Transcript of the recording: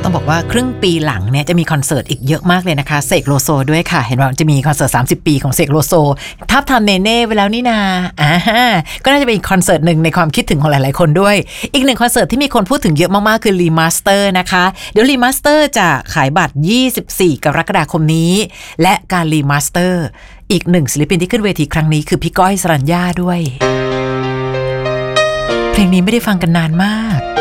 ต้องบอกว่าครึ่งปีหลังเนี่ยจะมีคอนเสิร์ตอีกเยอะมากเลยนะคะเสกโลโซด้วยค่ะเห็นว่าจะมีคอนเสิร์ต30 ปีของเสกโลโซทับทำเนเน่ไปแล้วนี่นาก็น่าจะเป็นอีกคอนเสิร์ตหนึ่งในความคิดถึงของหลายๆคนด้วยอีกหนึ่งคอนเสิร์ตที่มีคนพูดถึงเยอะมากๆคือรีมาสเตอร์นะคะเดี๋ยวรีมาสเตอร์จะขายบัตร24 กรกฎาคมนี้และการรีมาสเตอร์อีกหนึ่งศิลปินที่ขึ้นเวทีครั้งนี้คือพี่ก้อยสรัญญาด้วยเพลงนี้ไม่ได้ฟังกันนานมาก